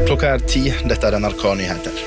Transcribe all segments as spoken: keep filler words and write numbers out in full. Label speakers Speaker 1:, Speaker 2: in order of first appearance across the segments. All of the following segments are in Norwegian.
Speaker 1: Klokka er ti, dette er N R K Nyheter.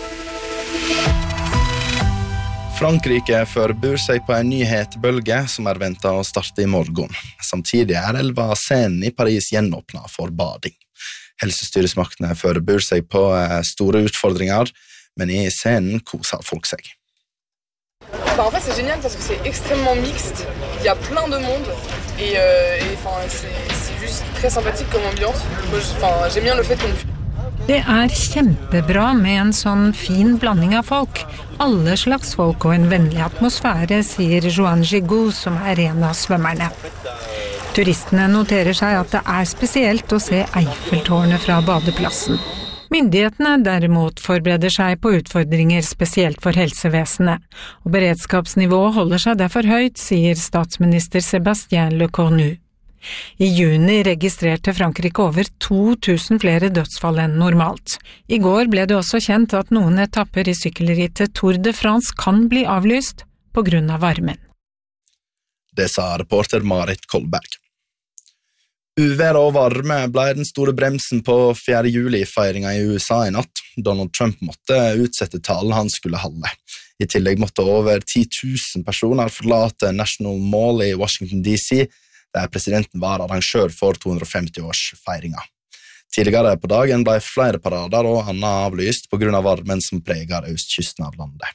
Speaker 1: Frankrike forbereder seg på en nyhetsbølge som er ventet å starte i morgen. Samtidig er elva Seine i Paris gjenåpnet for bading. Helsestyresmaktene forbereder seg på store utfordringer, men i Seine koser folk seg.
Speaker 2: Bah, en fait, c'est génial parce que c'est extrêmement mixte. Il y a plein de monde et, euh, et c'est, c'est juste très sympathique comme ambiance. Moi, j'aime bien le fait qu'on...
Speaker 3: Det er kjempebra med en sånn fin blanding av folk. Alle slags folk og en vennlig atmosfære, sier Joan Gigot, som er en av svømmerne. Turistene noterer seg at det er spesielt å se Eiffeltårnet fra badeplassen. Myndighetene derimot forbereder seg på utfordringer spesielt for helsevesenet, og beredskapsnivået holder seg derfor høyt, sier statsminister Sébastien Lecornu. I juni registrerte Frankrike over to tusen flere dødsfall enn normalt. I går ble det også kjent at noen etapper i sykkelrittet Tour de France kan bli avlyst på grunn av varmen.
Speaker 1: Det sa reporter Marit Kolberg. Uvær og varme ble den store bremsen på fjerde juli-feiringen i U S A i natt. Donald Trump måtte utsette talen han skulle holde. I tillegg måtte over ti tusen personer forlate National Mall i Washington D C, der presidenten var arrangør for to hundre og femti års feiringa. Tidligere på dagen ble flere parader og annet avlyst på grunn av varmen som preger østkysten av landet.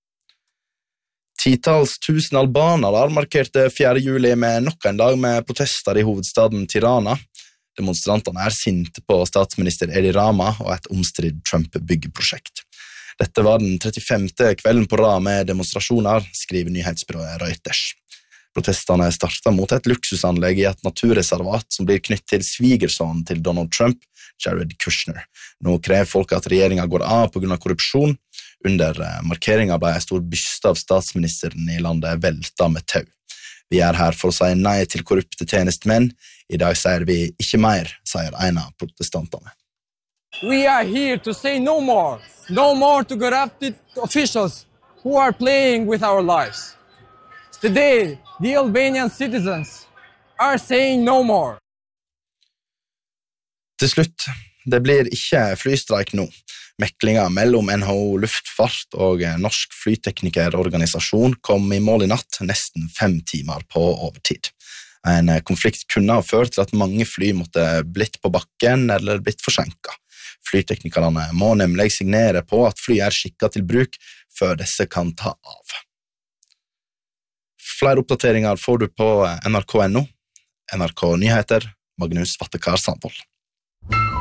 Speaker 1: Titals tusen albanere markerte fjerde juli med nok en dag med protester i hovedstaden Tirana. Demonstrantene er sinte på statsminister Edi Rama og et omstridt Trump-byggeprosjekt. Dette var den trettifemte kvelden på rad med demonstrasjoner, skriver nyhetsbyrået Reuters. Protestene startet mot et luksusanlegg i et naturreservat som blir knyttet til svigersønnen til Donald Trump, Jared Kushner. Nå krever folk at regjeringen går av på grunn av korrupsjon. Under markeringen ble en stor byste av statsministeren i landet veltet med tau. Vi er her for å si nei til korrupte tjenestemenn. I dag sier vi ikke mer, sier en av protestantene.
Speaker 4: We are here to say no more. No more to corrupted officials who are playing with our lives. Today, the Albanian citizens are saying no more.
Speaker 1: Til slutt, det blir ikke flystreik nå. Meklinga mellom N H O Luftfart og Norsk Flyteknikerorganisasjon kom i mål i natt nesten fem timer på overtid. En konflikt kunne ha ført til at mange fly måtte blitt på bakken eller blitt forsinket. Flyteknikerne må nemlig signere på at fly er skikket til bruk før disse kan ta av. Flere oppdateringer får du på N R K punktum no. N R K Nyheter, Magnus Vattekar Sandvold.